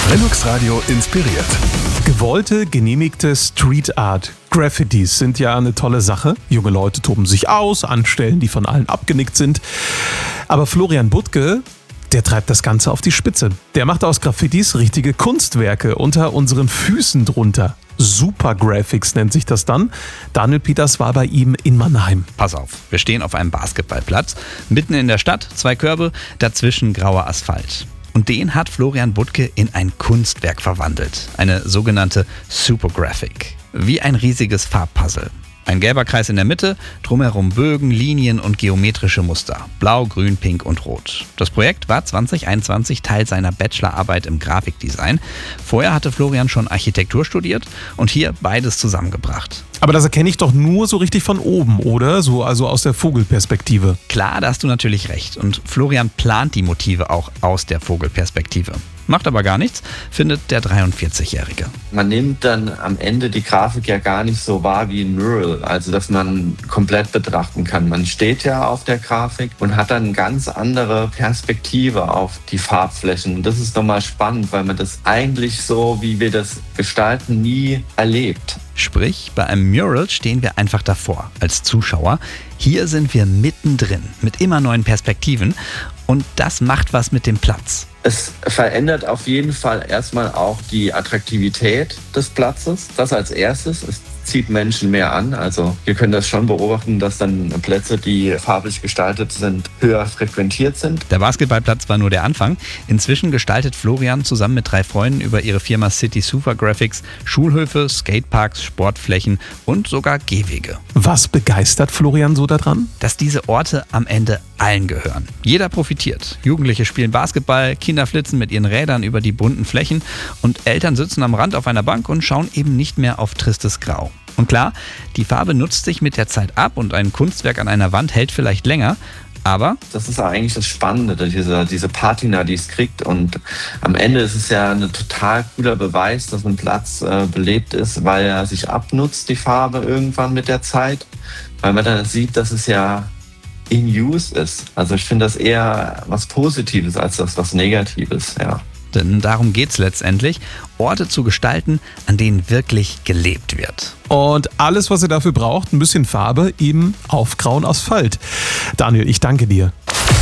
Lennox Radio inspiriert. Gewollte, genehmigte Street Art. Graffitis sind ja eine tolle Sache. Junge Leute toben sich aus an Stellen, die von allen abgenickt sind. Aber Florian Butke, der treibt das Ganze auf die Spitze. Der macht aus Graffitis richtige Kunstwerke unter unseren Füßen drunter. Super Graphics nennt sich das dann. Daniel Peters war bei ihm in Mannheim. Pass auf, wir stehen auf einem Basketballplatz, mitten in der Stadt, 2 Körbe, dazwischen grauer Asphalt. Und den hat Florian Butke in ein Kunstwerk verwandelt. Eine sogenannte Supergraphic. Wie ein riesiges Farbpuzzle. Ein gelber Kreis in der Mitte, drumherum Bögen, Linien und geometrische Muster. Blau, Grün, Pink und Rot. Das Projekt war 2021 Teil seiner Bachelorarbeit im Grafikdesign. Vorher hatte Florian schon Architektur studiert und hier beides zusammengebracht. Aber das erkenne ich doch nur so richtig von oben, oder? So, also aus der Vogelperspektive. Klar, da hast du natürlich recht. Und Florian plant die Motive auch aus der Vogelperspektive. Macht aber gar nichts, findet der 43-Jährige. Man nimmt dann am Ende die Grafik ja gar nicht so wahr wie ein Mural, also dass man komplett betrachten kann. Man steht ja auf der Grafik und hat dann eine ganz andere Perspektive auf die Farbflächen. Und das ist nochmal spannend, weil man das eigentlich so, wie wir das gestalten, nie erlebt. Sprich, bei einem Mural stehen wir einfach davor, als Zuschauer. Hier sind wir mittendrin, mit immer neuen Perspektiven. Und das macht was mit dem Platz. Es verändert auf jeden Fall erstmal auch die Attraktivität des Platzes. Das als erstes. Es zieht Menschen mehr an. Also wir können das schon beobachten, dass dann Plätze, die farblich gestaltet sind, höher frequentiert sind. Der Basketballplatz war nur der Anfang. Inzwischen gestaltet Florian zusammen mit 3 Freunden über ihre Firma City Super Graphics Schulhöfe, Skateparks, Sportflächen und sogar Gehwege. Was begeistert Florian so daran? Dass diese Orte am Ende allen gehören. Jeder profitiert. Jugendliche spielen Basketball, Kinder flitzen mit ihren Rädern über die bunten Flächen und Eltern sitzen am Rand auf einer Bank und schauen eben nicht mehr auf tristes Grau. Und klar, die Farbe nutzt sich mit der Zeit ab und ein Kunstwerk an einer Wand hält vielleicht länger, aber das ist eigentlich das Spannende, diese Patina, die es kriegt. Und am Ende ist es ja ein total cooler Beweis, dass ein Platz belebt ist, weil er sich abnutzt, die Farbe irgendwann mit der Zeit. Weil man dann sieht, dass es ja in use ist. Also ich finde das eher was Positives als das was Negatives, ja. Denn darum geht's letztendlich, Orte zu gestalten, an denen wirklich gelebt wird. Und alles, was ihr dafür braucht, ein bisschen Farbe, eben auf grauen Asphalt. Daniel, ich danke dir.